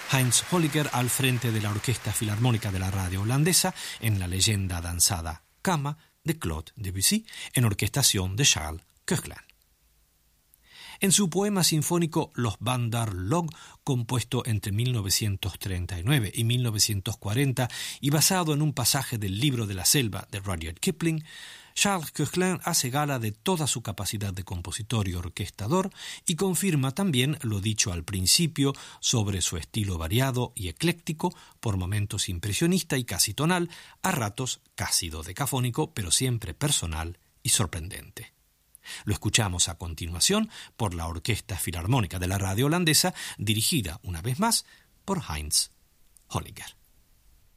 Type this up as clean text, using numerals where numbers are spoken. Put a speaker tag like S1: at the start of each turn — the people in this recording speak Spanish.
S1: Heinz Holliger al frente de la Orquesta Filarmónica de la Radio Holandesa en la leyenda danzada Cama de Claude Debussy en orquestación de Charles Koechlin. En su poema sinfónico Los Bandar Log, compuesto entre 1939 y 1940 y basado en un pasaje del Libro de la Selva de Rudyard Kipling, Charles Koechlin hace gala de toda su capacidad de compositor y orquestador y confirma también lo dicho al principio sobre su estilo variado y ecléctico, por momentos impresionista y casi tonal, a ratos casi dodecafónico, pero siempre personal y sorprendente. Lo escuchamos a continuación por la Orquesta Filarmónica de la Radio Holandesa, dirigida una vez más por Heinz Holliger.